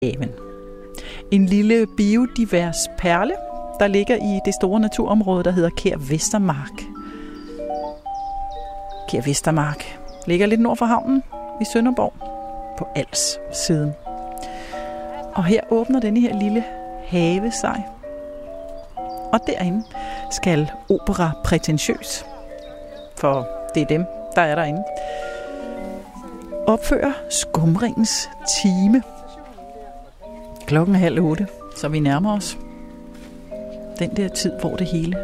Haven. En lille biodivers perle, der ligger i det store naturområde, der hedder Kær Vestermark. Kær Vestermark ligger lidt nord for havnen i Sønderborg, på Als siden. Og her åbner denne her lille have sig. Og derinde skal Opera Prætentiøs, for det er dem, der er derinde, opføre Skumringens time. Klokken er 7:30, så vi nærmer os den der tid, hvor det hele